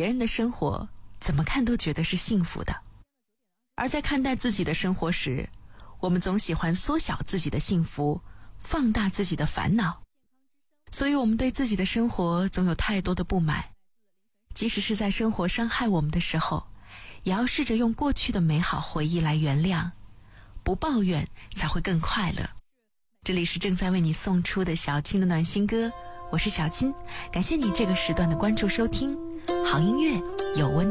别人的生活，怎么看都觉得是幸福的。而在看待自己的生活时，我们总喜欢缩小自己的幸福，放大自己的烦恼，所以我们对自己的生活总有太多的不满。即使是在生活伤害我们的时候，也要试着用过去的美好回忆来原谅，不抱怨才会更快乐。这里是正在为你送出的小青的暖心歌，我是小青，感谢你这个时段的关注收听，好音乐有温度。